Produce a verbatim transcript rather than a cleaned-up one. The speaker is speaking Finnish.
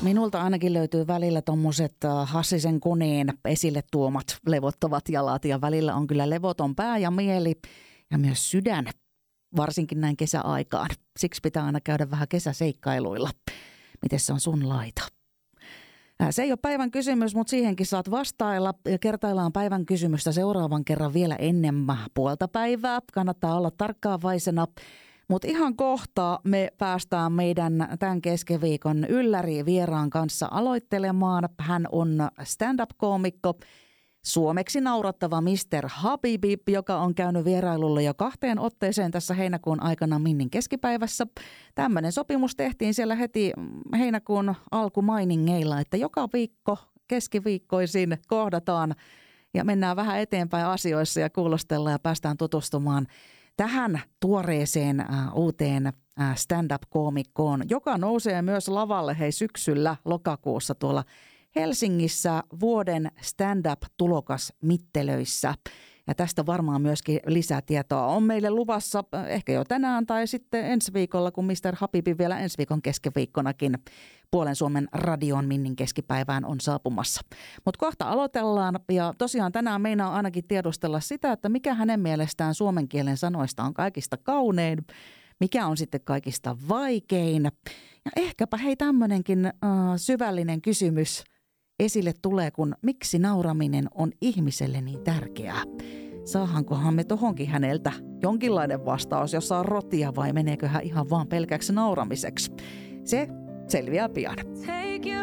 Minulta ainakin löytyy välillä tommoset Hassisen koneen esille tuomat levottavat jalat ja välillä on kyllä levoton pää ja mieli ja myös sydän, varsinkin näin kesäaikaan. Siksi pitää aina käydä vähän kesäseikkailuilla. Miten se on sun laita? Se ei ole päivän kysymys, mutta siihenkin saat vastailla ja kertaillaan päivän kysymystä seuraavan kerran vielä ennen puolta päivää. Kannattaa olla tarkkaavaisena. Mutta ihan kohta me päästään meidän tämän keskiviikon ylläri vieraan kanssa aloittelemaan. Hän on stand-up-koomikko, suomeksi naurattava mister Habibi, joka on käynyt vierailulla jo kahteen otteeseen tässä heinäkuun aikana Minnin keskipäivässä. Tämmöinen sopimus tehtiin siellä heti heinäkuun alkumainingeilla, että joka viikko keskiviikkoisin kohdataan ja mennään vähän eteenpäin asioissa ja kuulostellaan ja päästään tutustumaan tähän tuoreeseen äh, uuteen äh, stand-up-koomikkoon, joka nousee myös lavalle hei syksyllä lokakuussa tuolla Helsingissä vuoden stand-up-tulokasmittelöissä. Ja tästä varmaan myöskin lisätietoa on meille luvassa ehkä jo tänään tai sitten ensi viikolla, kun mister Habibi vielä ensi viikon keskiviikkonakin Puolen Suomen radion Minnin keskipäivään on saapumassa. Mutta kohta aloitellaan ja tosiaan tänään meinaa ainakin tiedustella sitä, että mikä hänen mielestään suomen kielen sanoista on kaikista kaunein, mikä on sitten kaikista vaikein. Ja ehkäpä hei tämmöinenkin äh, syvällinen kysymys esille tulee, kun miksi nauraminen on ihmiselle niin tärkeää. Saahankohan me tohonkin häneltä jonkinlainen vastaus, jossa on rotia vai meneekö hän ihan vaan pelkäksi nauramiseksi? Se selviää pian.